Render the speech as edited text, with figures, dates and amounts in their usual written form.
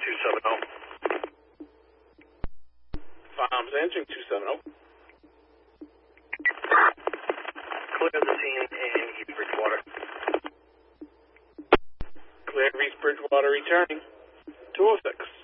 270. Farms answering 270. Clear the scene in East Bridgewater. Clear East Bridgewater returning. 206.